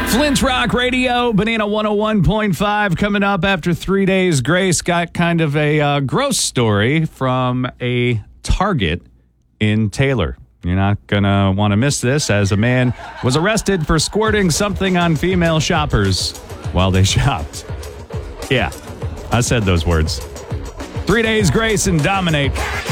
Flint Rock Radio, Banana 101.5 coming up after 3 days. Grace got kind of a gross story from a Target in Taylor. You're not going to want to miss this, as a man was arrested for squirting something on female shoppers while they shopped. Yeah, I said those words. 3 days, Grace, and Dominic.